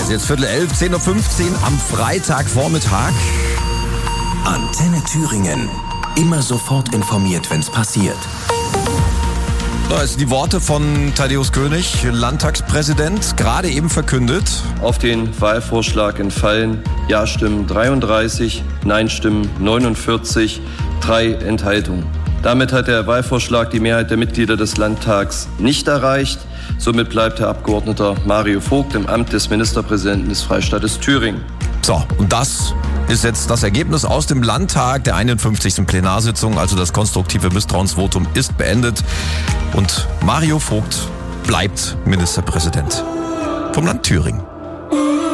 ist jetzt 10:11, 10:15 Uhr am Freitagvormittag. Antenne Thüringen. Immer sofort informiert, wenn's passiert. Das sind die Worte von Thaddäus König, Landtagspräsident, gerade eben verkündet. Auf den Wahlvorschlag entfallen Ja-Stimmen 33, Nein-Stimmen 49, 3 Enthaltungen. Damit hat der Wahlvorschlag die Mehrheit der Mitglieder des Landtags nicht erreicht. Somit bleibt Herr Abgeordneter Mario Vogt im Amt des Ministerpräsidenten des Freistaates Thüringen. So, und das ist jetzt das Ergebnis aus dem Landtag der 51. Plenarsitzung. Also das konstruktive Misstrauensvotum ist beendet und Mario Vogt bleibt Ministerpräsident vom Land Thüringen.